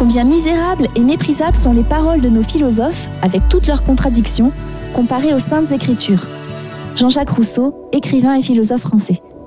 Combien misérables et méprisables sont les paroles de nos philosophes, avec toutes leurs contradictions, comparées aux saintes écritures. Jean-Jacques Rousseau, écrivain et philosophe français.